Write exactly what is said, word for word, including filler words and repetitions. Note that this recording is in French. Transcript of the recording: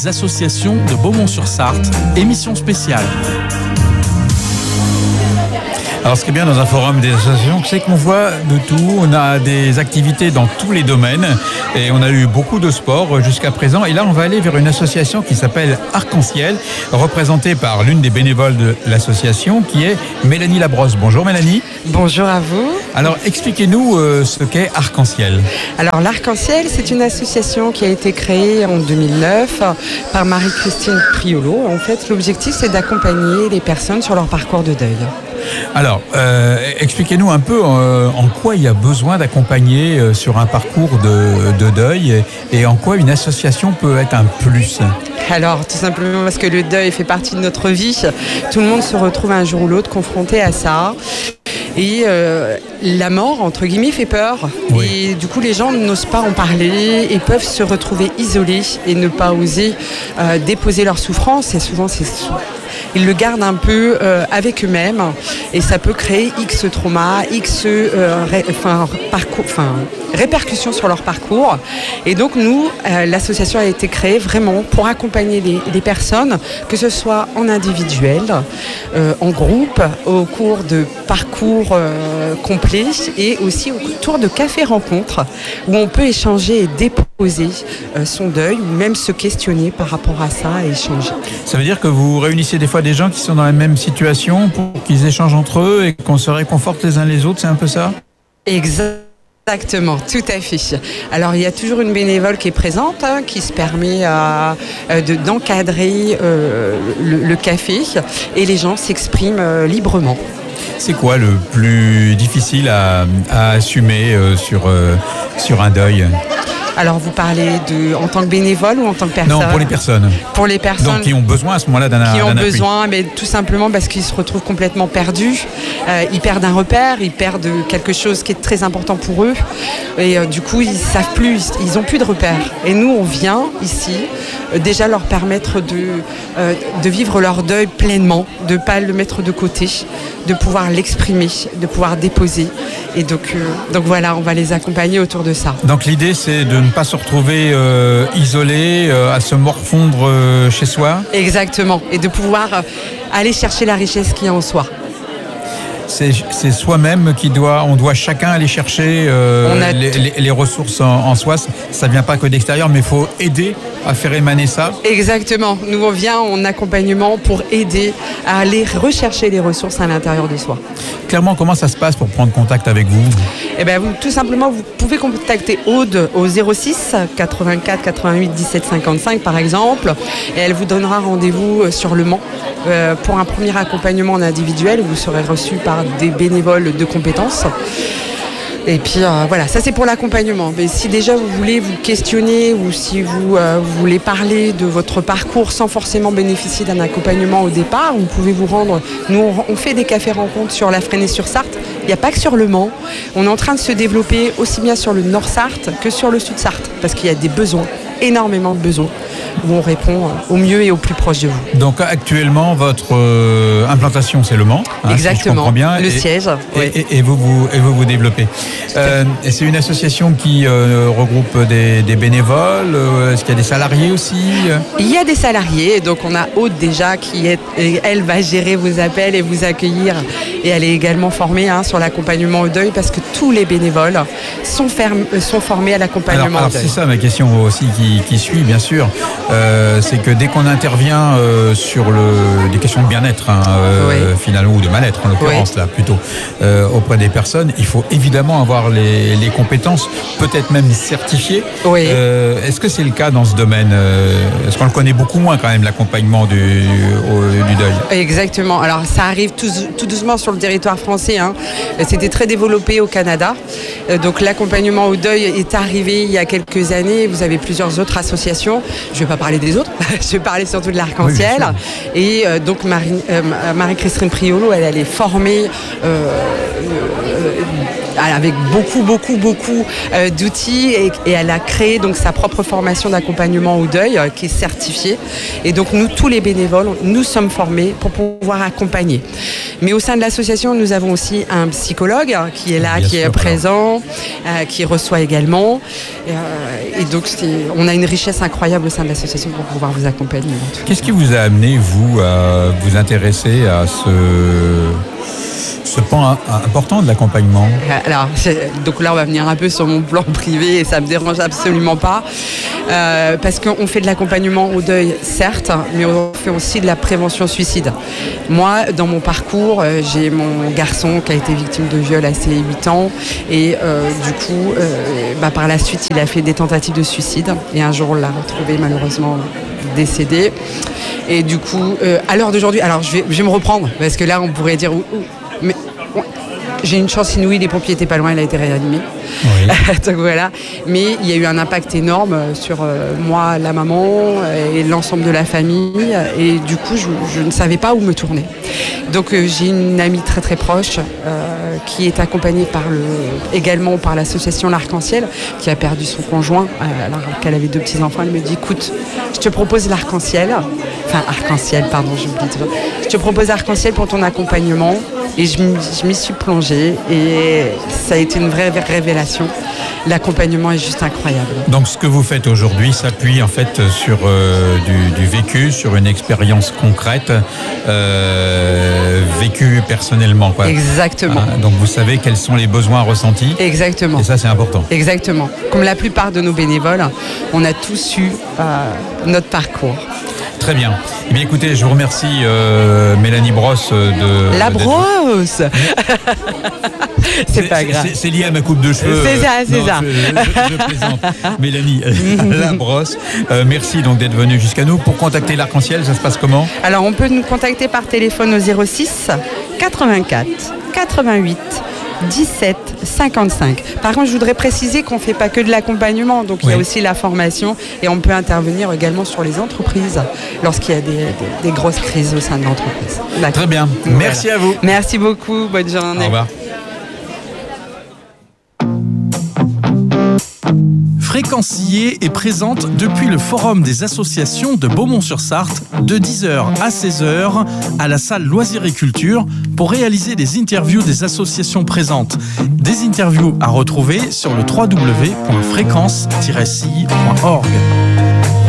Associations de Beaumont-sur-Sarthe, émission spéciale. Alors ce qui est bien dans un forum des associations, c'est qu'on voit de tout, on a des activités dans tous les domaines et on a eu beaucoup de sports jusqu'à présent. Et là on va aller vers une association qui s'appelle Arc-en-Ciel, représentée par l'une des bénévoles de l'association qui est Mélanie Labrosse. Bonjour Mélanie. Bonjour à vous. Alors expliquez-nous euh, ce qu'est Arc-en-Ciel. Alors l'Arc-en-Ciel, c'est une association qui a été créée en deux mille neuf par Marie-Christine Priolo. En fait, l'objectif c'est d'accompagner les personnes sur leur parcours de deuil. Alors, euh, expliquez-nous un peu euh, en quoi il y a besoin d'accompagner euh, sur un parcours de, de deuil et, et en quoi une association peut être un plus. Alors, tout simplement parce que le deuil fait partie de notre vie. Tout le monde se retrouve un jour ou l'autre confronté à ça. Et euh, la mort, entre guillemets, fait peur. Oui. Et du coup, les gens n'osent pas en parler et peuvent se retrouver isolés et ne pas oser euh, déposer leur souffrance. Et souvent, c'est ils le gardent un peu euh, avec eux-mêmes et ça peut créer X trauma, X euh, ré, enfin, parcours, enfin, répercussions sur leur parcours. Et donc nous, euh, l'association a été créée vraiment pour accompagner les, les personnes, que ce soit en individuel, euh, en groupe, au cours de parcours euh, complets et aussi autour de cafés-rencontres où on peut échanger et déposer euh, son deuil ou même se questionner par rapport à ça et échanger. Ça veut dire que vous réunissez des fois des gens qui sont dans la même situation pour qu'ils échangent entre eux et qu'on se réconforte les uns les autres, c'est un peu ça ? Exactement. Exactement, tout à fait. Alors il y a toujours une bénévole qui est présente, hein, qui se permet euh, de, d'encadrer euh, le, le café et les gens s'expriment euh, librement. C'est quoi le plus difficile à, à assumer euh, sur, euh, sur un deuil ? Alors vous parlez de en tant que bénévole ou en tant que personne ? Non, pour les personnes. Pour les personnes. Donc qui ont besoin à ce moment-là d'un appui. Qui ont besoin, mais tout simplement parce qu'ils se retrouvent complètement perdus. Euh, ils perdent un repère, ils perdent quelque chose qui est très important pour eux. Et euh, du coup, ils savent plus, ils ont plus de repères. Et nous, on vient ici euh, déjà leur permettre de, euh, de vivre leur deuil pleinement, de ne pas le mettre de côté, de pouvoir l'exprimer, de pouvoir déposer. Et donc, euh, donc voilà, on va les accompagner autour de ça. Donc l'idée, c'est de ne pas se retrouver euh, isolé, euh, à se morfondre euh, chez soi. Exactement, et de pouvoir euh, aller chercher la richesse qui est en soi. C'est, c'est soi-même qui doit, on doit chacun aller chercher euh, a... les, les, les ressources en, en soi. Ça ne vient pas que d'extérieur, mais il faut aider à faire émaner ça. Exactement. Nous, on vient en accompagnement pour aider à aller rechercher les ressources à l'intérieur de soi. Clairement, comment ça se passe pour prendre contact avec vous ? Eh bien, vous, tout simplement, vous pouvez contacter Aude au zéro six quatre-vingt-quatre quatre-vingt-huit dix-sept cinquante-cinq, par exemple, et elle vous donnera rendez-vous sur le Mans euh, pour un premier accompagnement en individuel où vous serez reçu par des bénévoles de compétences. Et puis euh, voilà, ça c'est pour l'accompagnement. Mais si déjà vous voulez vous questionner ou si vous, euh, vous voulez parler de votre parcours sans forcément bénéficier d'un accompagnement au départ, vous pouvez vous rendre. Nous on, on fait des cafés-rencontres sur la Fresnay-sur-Sarthe. Il n'y a pas que sur le Mans. On est en train de se développer aussi bien sur le Nord-Sarthe que sur le Sud-Sarthe parce qu'il y a des besoins, énormément de besoins, où on répond au mieux et au plus proche de vous. Donc actuellement, votre euh, implantation, c'est le Mans. Hein, exactement, si je comprends bien, le et, siège. Et, oui. et, et, vous, vous, et vous vous développez. Euh, et c'est une association qui euh, regroupe des, des bénévoles. Euh, est-ce qu'il y a des salariés aussi ? Il y a des salariés. Donc on a Aude déjà qui, est, elle, va gérer vos appels et vous accueillir. Et elle est également formée hein, sur l'accompagnement au deuil parce que tous les bénévoles sont, ferme, sont formés à l'accompagnement alors, alors, au deuil. C'est ça ma question aussi qui, qui suit, bien sûr. Euh, c'est que dès qu'on intervient euh, sur le, des questions de bien-être, hein, euh, oui. finalement, ou de mal-être en l'occurrence, oui. là plutôt, euh, auprès des personnes, il faut évidemment avoir les, les compétences, peut-être même certifiées. Oui. Euh, est-ce que c'est le cas dans ce domaine ? euh, Est-ce qu'on le connaît beaucoup moins quand même, l'accompagnement du, au, du deuil ? Exactement. Alors ça arrive tout, tout doucement sur le territoire français. Hein. C'était très développé au Canada. Euh, donc l'accompagnement au deuil est arrivé il y a quelques années. Vous avez plusieurs autres associations. Je ne vais pas parler des autres. Je vais parler surtout de l'Arc-en-Ciel. Oui, et euh, donc Marie, euh, Marie-Christine Priolo, elle, elle est formée euh, euh, avec beaucoup, beaucoup, beaucoup euh, d'outils et, et elle a créé donc sa propre formation d'accompagnement au deuil euh, qui est certifiée. Et donc nous, tous les bénévoles, nous sommes formés pour pouvoir accompagner. Mais au sein de l'association, nous avons aussi un psychologue hein, qui est là, Bien qui sûr, est présent, euh, qui reçoit également. Euh, et donc c'est, on a une richesse incroyable au sein de l'association pour pouvoir vous accompagner. Qu'est-ce qui vous a amené, vous, à vous intéresser à ce... ce pan important de l'accompagnement? Alors, donc là, on va venir un peu sur mon plan privé et ça ne me dérange absolument pas. Euh, parce qu'on fait de l'accompagnement au deuil, certes, mais on fait aussi de la prévention suicide. Moi, dans mon parcours, euh, j'ai mon garçon qui a été victime de viol à ses huit ans. Et euh, du coup, euh, bah, par la suite, il a fait des tentatives de suicide. Et un jour, on l'a retrouvé malheureusement décédé. Et du coup, euh, à l'heure d'aujourd'hui, alors je vais, je vais me reprendre, parce que là, on pourrait dire... Ouh, ouh, mais ouais, j'ai une chance inouïe, les pompiers étaient pas loin, il a été réanimé. Oui. Donc voilà. Mais il y a eu un impact énorme sur euh, moi, la maman et l'ensemble de la famille. Et du coup, je, je ne savais pas où me tourner. Donc euh, j'ai une amie très très proche euh, qui est accompagnée par le, également par l'association L'Arc-en-Ciel, qui a perdu son conjoint euh, alors qu'elle avait deux petits-enfants. Elle me dit, écoute, je te propose l'Arc-en-Ciel. Enfin, Arc-en-Ciel, pardon, j'oublie toujours. Je te propose Arc-en-Ciel pour ton accompagnement. Et je, je m'y suis plongée et ça a été une vraie révélation. L'accompagnement est juste incroyable. Donc ce que vous faites aujourd'hui s'appuie en fait sur euh, du, du vécu, sur une expérience concrète, euh, vécue personnellement, quoi. Exactement. Ah, donc vous savez quels sont les besoins ressentis. Exactement. Et ça c'est important. Exactement. Comme la plupart de nos bénévoles, on a tous eu euh, notre parcours. Très bien. Eh bien, écoutez, je vous remercie euh, Mélanie Brosse de... La Brosse. C'est, c'est pas grave. C'est, c'est lié à ma coupe de cheveux. C'est ça, c'est non, ça. Je, je, je plaisante. Mélanie La Brosse. Euh, merci donc d'être venue jusqu'à nous. Pour contacter l'Arc-en-Ciel, ça se passe comment? Alors, on peut nous contacter par téléphone au zéro six quatre-vingt-quatre quatre-vingt-huit dix-sept cinquante-cinq. Par contre, je voudrais préciser qu'on ne fait pas que de l'accompagnement, donc oui. Il y a aussi la formation et on peut intervenir également sur les entreprises lorsqu'il y a des, des, des grosses crises au sein de l'entreprise. D'accord. Très bien. Voilà. Merci à vous. Merci beaucoup. Bonne journée. Au revoir. Fréquencier est présente depuis le Forum des associations de Beaumont-sur-Sarthe de dix heures à seize heures à la salle Loisirs et Culture pour réaliser des interviews des associations présentes. Des interviews à retrouver sur le w w w point fréquence tiret c i point org.